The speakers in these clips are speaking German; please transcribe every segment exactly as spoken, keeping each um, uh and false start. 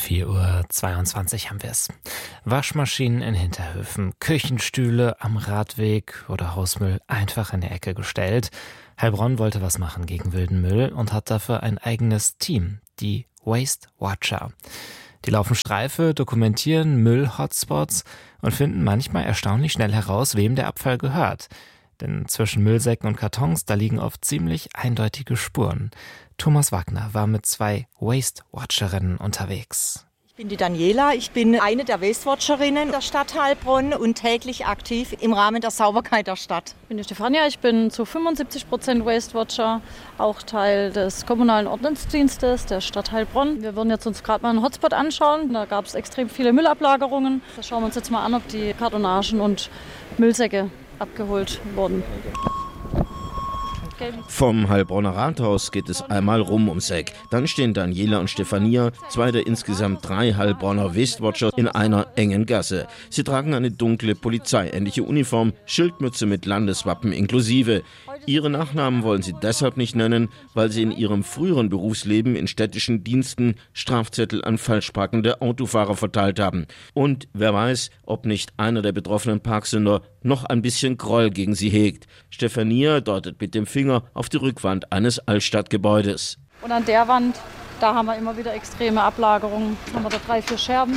vier Uhr zweiundzwanzig haben wir es. Waschmaschinen in Hinterhöfen, Küchenstühle am Radweg oder Hausmüll einfach in die Ecke gestellt. Heilbronn wollte was machen gegen wilden Müll und hat dafür ein eigenes Team, die Waste Watcher. Die laufen Streife, dokumentieren Müll-Hotspots und finden manchmal erstaunlich schnell heraus, wem der Abfall gehört. Denn zwischen Müllsäcken und Kartons, da liegen oft ziemlich eindeutige Spuren. Thomas Wagner war mit zwei Waste Watcherinnen unterwegs. Ich bin die Daniela, ich bin eine der Waste Watcherinnen der Stadt Heilbronn und täglich aktiv im Rahmen der Sauberkeit der Stadt. Ich bin die Stefania, ich bin zu fünfundsiebzig Prozent Waste Watcher, auch Teil des kommunalen Ordnungsdienstes der Stadt Heilbronn. Wir würden jetzt uns gerade mal einen Hotspot anschauen, da gab es extrem viele Müllablagerungen. Da schauen wir uns jetzt mal an, ob die Kartonagen und Müllsäcke abgeholt wurden. Vom Heilbronner Rathaus geht es einmal rum ums Eck. Dann stehen Daniela und Stefania, zwei der insgesamt drei Heilbronner Waste-Watcher, in einer engen Gasse. Sie tragen eine dunkle polizeiähnliche Uniform, Schildmütze mit Landeswappen inklusive. Ihre Nachnamen wollen sie deshalb nicht nennen, weil sie in ihrem früheren Berufsleben in städtischen Diensten Strafzettel an falschparkende Autofahrer verteilt haben. Und wer weiß, ob nicht einer der betroffenen Parksünder noch ein bisschen Groll gegen sie hegt. Stefania deutet mit dem Finger auf die Rückwand eines Altstadtgebäudes. Und an der Wand, da haben wir immer wieder extreme Ablagerungen. Da haben wir da drei, vier Scherben.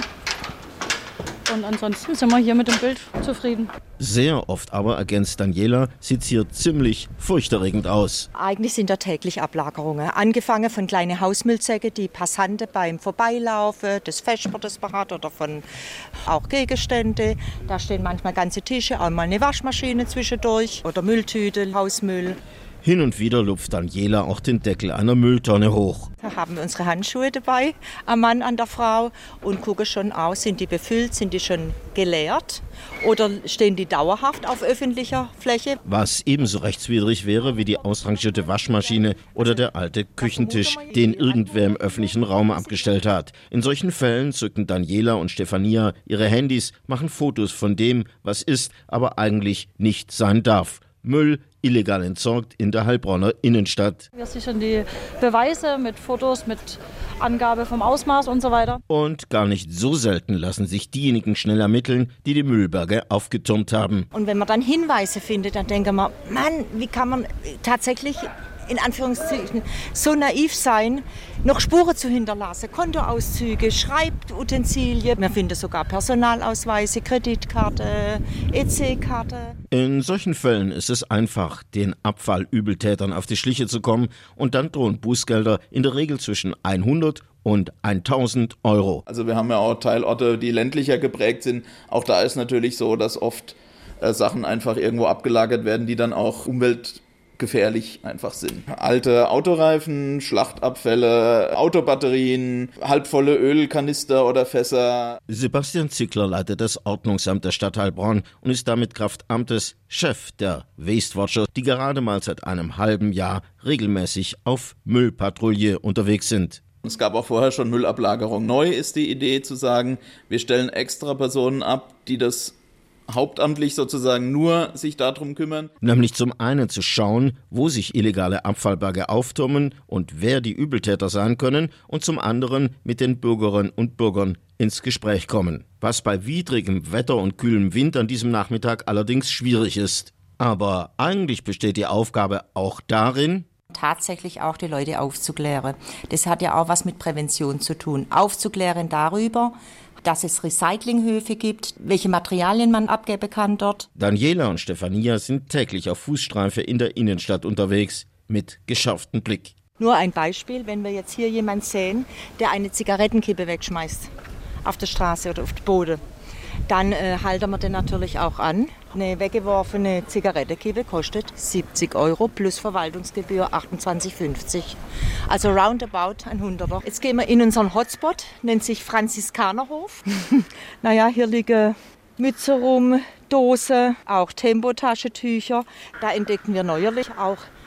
Und ansonsten sind wir hier mit dem Bild zufrieden. Sehr oft aber, ergänzt Daniela, sieht es hier ziemlich furchterregend aus. Eigentlich sind da täglich Ablagerungen. Angefangen von kleinen Hausmüllsäcke, die Passanten beim Vorbeilaufen des Vespertes hat oder von auch Gegenstände. Da stehen manchmal ganze Tische, auch mal eine Waschmaschine zwischendurch oder Mülltüte, Hausmüll. Hin und wieder lupft Daniela auch den Deckel einer Mülltonne hoch. Da haben wir unsere Handschuhe dabei, am Mann, an der Frau und gucken schon aus, sind die befüllt, sind die schon geleert oder stehen die dauerhaft auf öffentlicher Fläche. Was ebenso rechtswidrig wäre wie die ausrangierte Waschmaschine oder der alte Küchentisch, den irgendwer im öffentlichen Raum abgestellt hat. In solchen Fällen zücken Daniela und Stefania ihre Handys, machen Fotos von dem, was ist, aber eigentlich nicht sein darf. Müll illegal entsorgt in der Heilbronner Innenstadt. Wir sichern die Beweise mit Fotos, mit Angabe vom Ausmaß und so weiter. Und gar nicht so selten lassen sich diejenigen schnell ermitteln, die die Müllberge aufgetürmt haben. Und wenn man dann Hinweise findet, dann denken wir, Mann, wie kann man tatsächlich in Anführungszeichen so naiv sein, noch Spuren zu hinterlassen, Kontoauszüge, Schreibutensilien. Wir finden sogar Personalausweise, Kreditkarte, E C-Karte. In solchen Fällen ist es einfach, den Abfallübeltätern auf die Schliche zu kommen und dann drohen Bußgelder in der Regel zwischen hundert und tausend Euro. Also wir haben ja auch Teilorte, die ländlicher geprägt sind. Auch da ist natürlich so, dass oft äh, Sachen einfach irgendwo abgelagert werden, die dann auch Umwelt gefährlich einfach sind. Alte Autoreifen, Schlachtabfälle, Autobatterien, halbvolle Ölkanister oder Fässer. Sebastian Zickler leitet das Ordnungsamt der Stadt Heilbronn und ist damit Kraft Amtes Chef der Waste Watcher, die gerade mal seit einem halben Jahr regelmäßig auf Müllpatrouille unterwegs sind. Es gab auch vorher schon Müllablagerung. Neu ist die Idee zu sagen, wir stellen extra Personen ab, die das hauptamtlich sozusagen nur sich darum kümmern. Nämlich zum einen zu schauen, wo sich illegale Abfallberge auftürmen und wer die Übeltäter sein können und zum anderen mit den Bürgerinnen und Bürgern ins Gespräch kommen. Was bei widrigem Wetter und kühlem Wind an diesem Nachmittag allerdings schwierig ist. Aber eigentlich besteht die Aufgabe auch darin, tatsächlich auch die Leute aufzuklären. Das hat ja auch was mit Prävention zu tun. Aufzuklären darüber, dass es Recyclinghöfe gibt, welche Materialien man abgeben kann dort. Daniela und Stefania sind täglich auf Fußstreife in der Innenstadt unterwegs, mit geschärftem Blick. Nur ein Beispiel, wenn wir jetzt hier jemanden sehen, der eine Zigarettenkippe wegschmeißt, auf der Straße oder auf dem Boden, dann äh, halten wir den natürlich auch an. Eine weggeworfene Zigarettenkippe kostet siebzig Euro plus Verwaltungsgebühr achtundzwanzig fünfzig. Also roundabout ein Hunderter. Jetzt gehen wir in unseren Hotspot, nennt sich Franziskanerhof. Naja, hier liegen Mütze rum, Dose, auch Tempotaschentücher. Da entdeckten wir neuerlich auch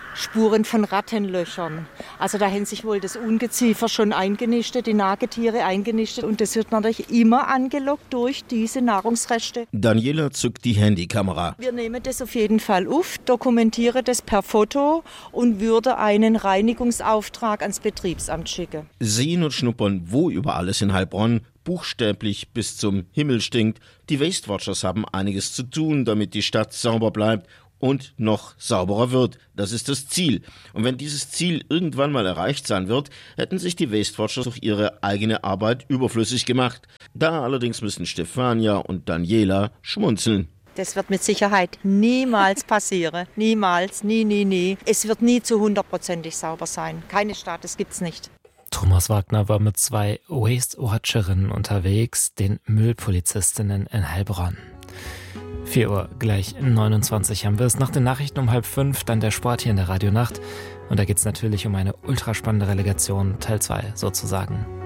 Spuren von Rattenlöchern. Also da haben sich wohl das Ungeziefer schon eingenistet, die Nagetiere eingenistet und das wird natürlich immer angelockt durch diese Nahrungsreste. Daniela zückt die Handykamera. Wir nehmen das auf jeden Fall auf, dokumentieren das per Foto und würde einen Reinigungsauftrag ans Betriebsamt schicken. Sehen und schnuppern, wo überall es in Heilbronn buchstäblich bis zum Himmel stinkt. Die Waste Watchers haben einiges zu tun, damit die Stadt sauber bleibt und noch sauberer wird. Das ist das Ziel. Und wenn dieses Ziel irgendwann mal erreicht sein wird, hätten sich die Waste Watchers durch ihre eigene Arbeit überflüssig gemacht. Da allerdings müssen Stefania und Daniela schmunzeln. Das wird mit Sicherheit niemals passieren. Niemals, nie, nie, nie. Es wird nie zu hundertprozentig sauber sein. Keine Stadt, das gibt's nicht. Thomas Wagner war mit zwei Waste Watcherinnen unterwegs, den Müllpolizistinnen in Heilbronn. vier Uhr gleich neunundzwanzig haben wir es. Nach den Nachrichten um halb fünf, dann der Sport hier in der Radionacht. Und da geht es natürlich um eine ultraspannende Relegation, Teil zwei sozusagen.